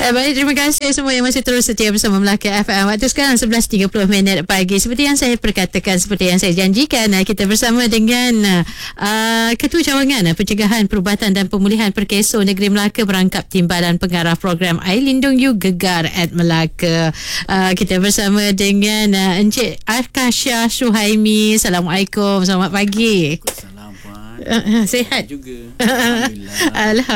Baik, terima kasih semua yang masih terus setia bersama Melaka FM. Waktu sekarang 11.30 pagi. Seperti yang saya perkatakan, seperti yang saya janjikan, kita bersama dengan Ketua Cawangan Pencegahan, Perubatan dan Pemulihan Perkeso Negeri Melaka berangkap Timbalan Pengarah Program Air Lindung You Gegar at Melaka. Kita bersama dengan Encik Arkasha Suhaimi. Assalamualaikum, selamat pagi. Waalaikumsalam, Puan. Sihat juga. Alhamdulillah.